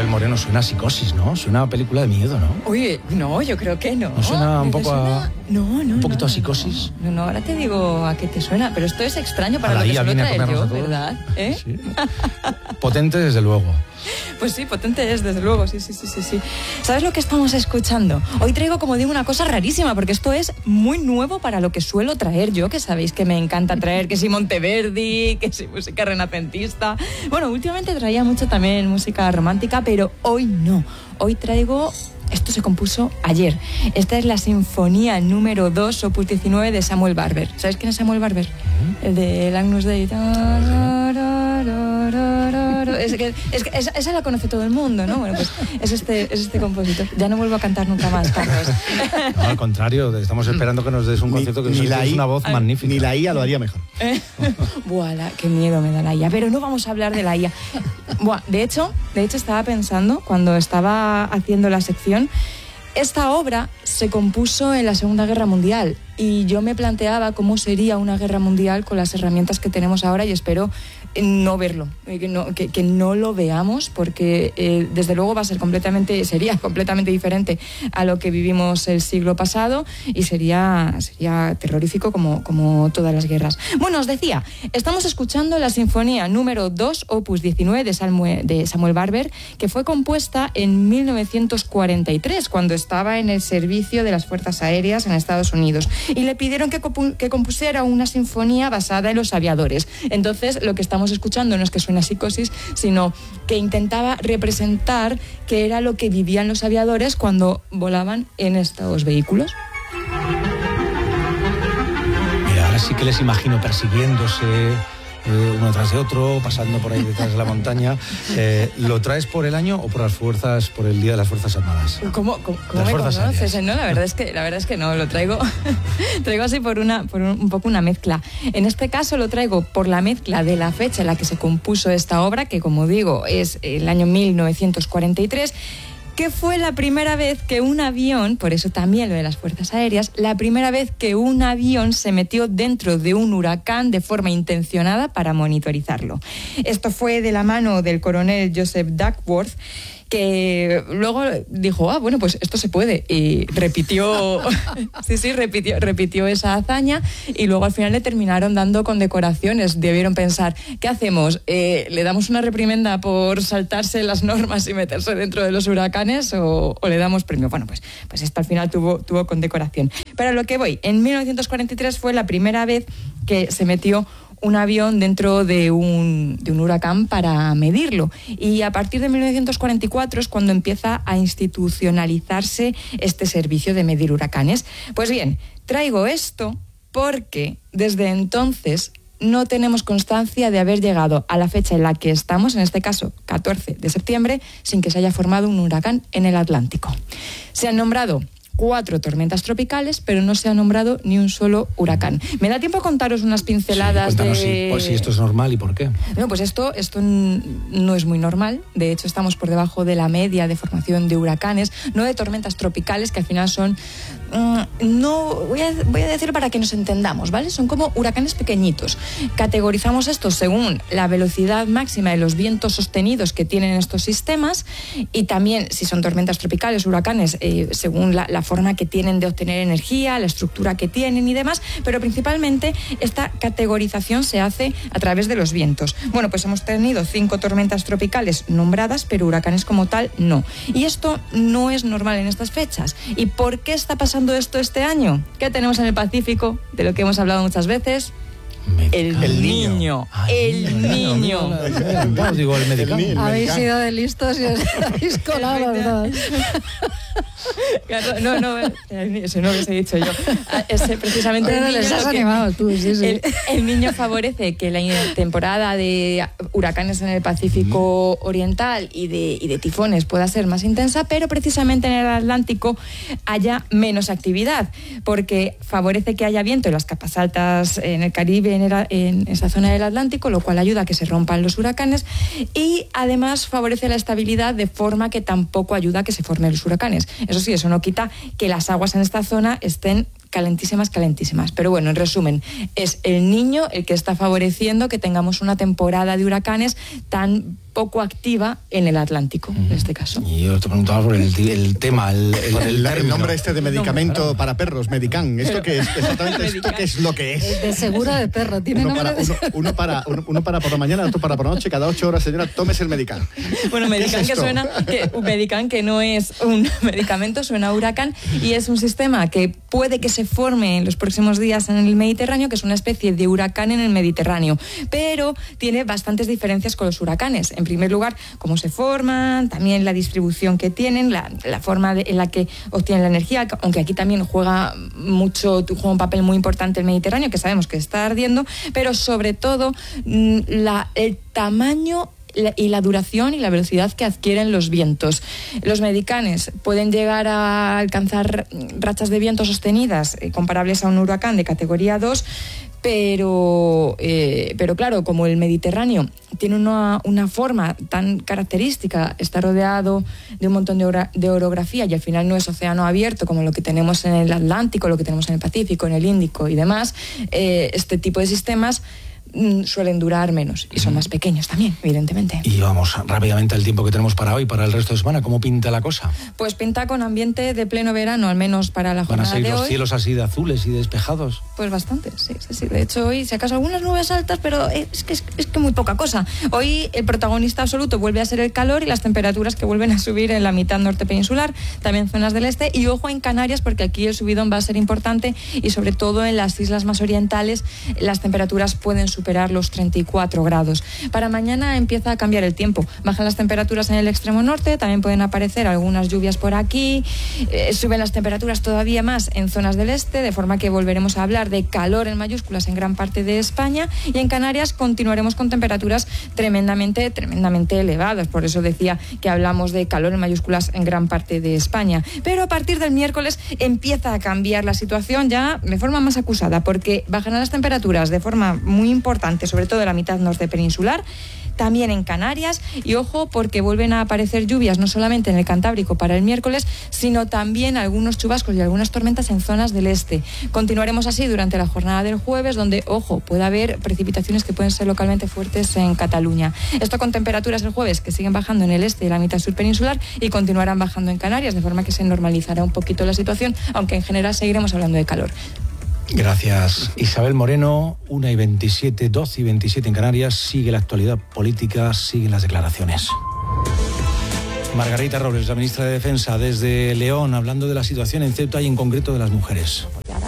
Isabel Moreno suena a Psicosis, ¿no? Suena a película de miedo, ¿no? Uy, no, yo creo que no. ¿No suena un poco a... No, un poquito a Psicosis? No, ahora te digo a qué te suena, pero esto es extraño para lo que suelo traer yo, ¿verdad? Sí. Potente, desde luego. Pues sí, potente es, desde luego, sí. ¿Sabes lo que estamos escuchando? Hoy traigo, como digo, una cosa rarísima, porque esto es muy nuevo para lo que suelo traer yo, que sabéis que me encanta traer, que si Monteverdi, que si música renacentista. Bueno, últimamente traía mucho también música romántica, pero hoy no. Hoy traigo... Esto se compuso ayer. Esta es la Sinfonía número 2, opus 19 de Samuel Barber. ¿Sabes quién es Samuel Barber? El de Agnus Dei. Esa la conoce todo el mundo, ¿no? Bueno, pues es este compositor. Ya no vuelvo a cantar nunca más, Carlos. No, al contrario, estamos esperando que nos des un concierto que es una voz magnífica. Ni la IA lo haría mejor. Buah, qué miedo me da la IA. Pero no vamos a hablar de la IA. Buah, de hecho estaba pensando, cuando estaba haciendo la sección, esta obra se compuso en la Segunda Guerra Mundial y yo me planteaba cómo sería una guerra mundial con las herramientas que tenemos ahora y espero no verlo, que no lo veamos, porque desde luego sería completamente diferente a lo que vivimos el siglo pasado y sería terrorífico como todas las guerras. Bueno, os decía, estamos escuchando la Sinfonía número 2, opus 19 de Samuel Barber, que fue compuesta en 1943, cuando estaba en el servicio de las Fuerzas Aéreas en Estados Unidos, y le pidieron que compusiera una sinfonía basada en los aviadores. Entonces, lo que estamos escuchando no es que suene a Psicosis, sino que intentaba representar qué era lo que vivían los aviadores cuando volaban en estos vehículos. Mira, ahora sí que les imagino persiguiéndose uno tras de otro, pasando por ahí detrás de la montaña. ¿Lo traes por el año o por el Día de las Fuerzas Armadas? ¿Cómo me conoces? No, la verdad es que no, lo traigo así por un poco una mezcla. En este caso lo traigo por la mezcla de la fecha en la que se compuso esta obra, que como digo es el año 1943, que fue la primera vez que un avión, por eso también lo de las Fuerzas Aéreas, la primera vez que un avión se metió dentro de un huracán de forma intencionada para monitorizarlo. Esto fue de la mano del coronel Joseph Duckworth, que luego dijo, bueno, pues esto se puede, y repitió repitió esa hazaña, y luego al final le terminaron dando condecoraciones. Debieron pensar, ¿qué hacemos? ¿Le damos una reprimenda por saltarse las normas y meterse dentro de los huracanes o le damos premio? Bueno, pues esto al final tuvo condecoración. Pero a lo que voy, en 1943 fue la primera vez que se metió un avión dentro de un huracán para medirlo. Y a partir de 1944 es cuando empieza a institucionalizarse este servicio de medir huracanes. Pues bien, traigo esto porque desde entonces no tenemos constancia de haber llegado a la fecha en la que estamos, en este caso 14 de septiembre, sin que se haya formado un huracán en el Atlántico. Se han nombrado 4 tormentas tropicales, pero no se ha nombrado ni un solo huracán. ¿Me da tiempo a contaros unas pinceladas si esto es normal y por qué? No, pues esto no es muy normal. De hecho, estamos por debajo de la media de formación de huracanes, no de tormentas tropicales, que al final son... no voy a decir para que nos entendamos, ¿vale? Son como huracanes pequeñitos. Categorizamos estos según la velocidad máxima de los vientos sostenidos que tienen estos sistemas, y también, si son tormentas tropicales, huracanes, según la forma que tienen de obtener energía, la estructura que tienen y demás, pero principalmente esta categorización se hace a través de los vientos. Bueno, pues hemos tenido 5 tormentas tropicales nombradas, pero huracanes como tal no. Y esto no es normal en estas fechas. ¿Y por qué está pasando esto este año? ¿Qué tenemos en el Pacífico? De lo que hemos hablado muchas veces. El niño. Digo, el medicamento. Habéis sido de listos y os habéis colado los dos. No, eso no lo he dicho yo. Precisamente bueno, les has animado tú, sí. El niño favorece que la temporada de huracanes en el Pacífico Oriental y de tifones pueda ser más intensa, pero precisamente en el Atlántico haya menos actividad, porque favorece que haya viento en las capas altas en el Caribe, en esa zona del Atlántico, lo cual ayuda a que se rompan los huracanes, y además favorece la estabilidad de forma que tampoco ayuda a que se formen los huracanes. Eso sí, eso no quita que las aguas en esta zona estén calentísimas. Pero bueno, en resumen, es el niño el que está favoreciendo que tengamos una temporada de huracanes tan poco activa en el Atlántico, en este caso. Y yo te preguntaba por el tema, el nombre este de medicamento para perros, Medican. ¿Esto qué es? Exactamente, ¿esto qué es lo que es? De seguro de perro, tiene uno para por la mañana, otro para por la noche, cada 8 horas, señora, tómese el Medican. Bueno, Medican Medican, que no es un medicamento, suena a huracán, y es un sistema que puede que se forme en los próximos días en el Mediterráneo, que es una especie de huracán en el Mediterráneo, pero tiene bastantes diferencias con los huracanes. En primer lugar, cómo se forman, también la distribución que tienen, la forma en la que obtienen la energía, aunque aquí también juega un papel muy importante el Mediterráneo, que sabemos que está ardiendo, pero sobre todo el tamaño y la duración y la velocidad que adquieren los vientos. Los medicanes pueden llegar a alcanzar rachas de viento sostenidas comparables a un huracán de categoría 2, pero claro, como el Mediterráneo tiene una forma tan característica, está rodeado de un montón de orografía y al final no es océano abierto como lo que tenemos en el Atlántico, lo que tenemos en el Pacífico, en el Índico y demás, este tipo de sistemas suelen durar menos y son más pequeños también, evidentemente. Y vamos rápidamente al tiempo que tenemos para hoy, para el resto de semana. ¿Cómo pinta la cosa? Pues pinta con ambiente de pleno verano, al menos para la jornada de hoy. ¿Van a seguir los cielos así de azules y despejados? Pues bastante, sí. De hecho, hoy, si acaso algunas nubes altas, pero es que muy poca cosa. Hoy el protagonista absoluto vuelve a ser el calor y las temperaturas que vuelven a subir en la mitad norte peninsular, también zonas del este, y ojo en Canarias, porque aquí el subidón va a ser importante y sobre todo en las islas más orientales las temperaturas pueden superar los 34 grados. Para mañana empieza a cambiar el tiempo. Bajan las temperaturas en el extremo norte, también pueden aparecer algunas lluvias por aquí, suben las temperaturas todavía más en zonas del este, de forma que volveremos a hablar de calor en mayúsculas en gran parte de España, y en Canarias continuaremos con temperaturas tremendamente elevadas. Por eso decía que hablamos de calor en mayúsculas en gran parte de España. Pero a partir del miércoles empieza a cambiar la situación ya de forma más acusada, porque bajarán las temperaturas de forma muy importante, sobre todo en la mitad norte peninsular, también en Canarias, y ojo porque vuelven a aparecer lluvias no solamente en el Cantábrico para el miércoles, sino también algunos chubascos y algunas tormentas en zonas del este. Continuaremos así durante la jornada del jueves, donde, ojo, puede haber precipitaciones que pueden ser localmente fuertes en Cataluña. Esto con temperaturas el jueves que siguen bajando en el este y la mitad sur peninsular y continuarán bajando en Canarias, de forma que se normalizará un poquito la situación, aunque en general seguiremos hablando de calor. Gracias, Isabel Moreno. 1:27, 12:27 en Canarias. Sigue la actualidad política, siguen las declaraciones. Margarita Robles, la ministra de Defensa, desde León, hablando de la situación en Ceuta y en concreto de las mujeres.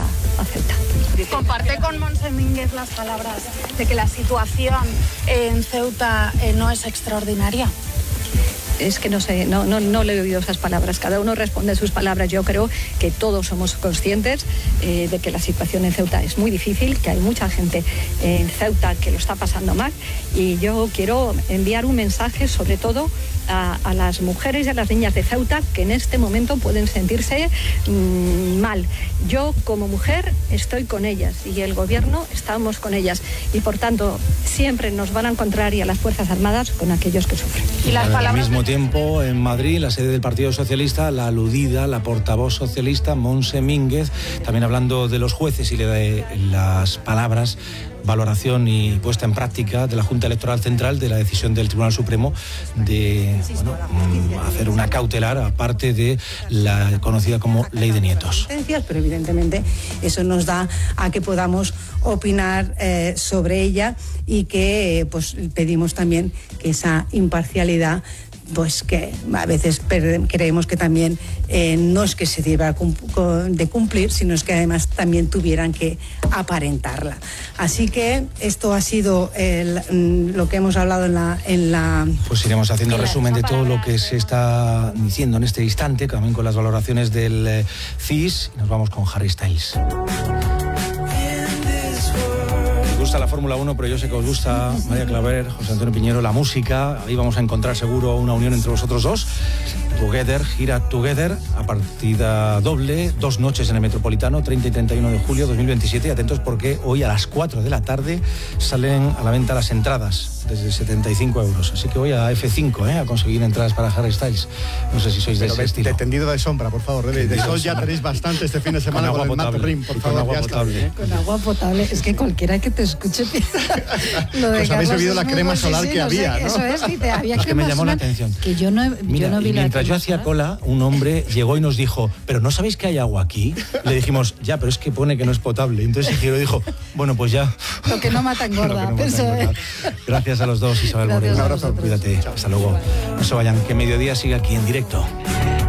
Comparte con Montse Mínguez las palabras de que la situación en Ceuta no es extraordinaria. Es que no sé, no le he oído esas palabras. Cada uno responde sus palabras. Yo creo que todos somos conscientes de que la situación en Ceuta es muy difícil, que hay mucha gente en Ceuta que lo está pasando mal, y yo quiero enviar un mensaje sobre todo a las mujeres y a las niñas de Ceuta que en este momento pueden sentirse mal. Yo como mujer estoy con ellas y el gobierno estamos con ellas, y por tanto siempre nos van a encontrar, y a las Fuerzas Armadas, con aquellos que sufren. Y las palabras... Al mismo tiempo, en Madrid, la sede del Partido Socialista, la aludida, la portavoz socialista, Montse Mínguez, también hablando de los jueces y de las palabras, valoración y puesta en práctica de la Junta Electoral Central de la decisión del Tribunal Supremo de hacer una cautelar, aparte de la conocida como Ley de Nietos. Pero evidentemente eso nos da a que podamos opinar sobre ella, y que pues pedimos también que esa imparcialidad, pues que a veces creemos que también no es que se deba de cumplir, sino es que además también tuvieran que aparentarla. Así que esto ha sido lo que hemos hablado en la... Pues iremos haciendo resumen de todo lo que se está diciendo en este instante, también con las valoraciones del CIS. Nos vamos con Harry Styles. Gusta la Fórmula 1, pero yo sé que os gusta, María Claver, José Antonio Piñero, la música. Ahí vamos a encontrar seguro una unión entre vosotros dos. Together, gira Together, a partida doble, 2 noches en el Metropolitano, 30 y 31 de julio 2027. Y atentos porque hoy a las 4 de la tarde salen a la venta las entradas, desde 75 euros. Así que voy a F5 a conseguir entradas para Harry Styles. No sé si sois de ese estilo. Tendido de sombra, por favor. De sol ya tenéis bastante este fin de semana con el Matt Rim, por favor. Con agua potable. Es que cualquiera que te escuche se empieza. Lo de Os habéis Carlos bebido es la muy crema bueno, solar sí, que no había, sé, ¿no? Eso es, dice, había Es que me crema llamó la solar, atención. que yo no Mira, vi y la mientras yo crema hacía solar. cola, un hombre llegó y nos dijo, pero ¿no sabéis que hay agua aquí? Le dijimos, ya, pero es que pone que no es potable. Entonces el giro dijo, bueno, pues ya. Lo que no mata engorda. Lo que no mata Eso engorda. es. Gracias a los dos, Isabel Gracias Moreno. a Un abrazo, vosotros. cuídate. Hasta luego. No se vayan, que Mediodía sigue aquí en directo.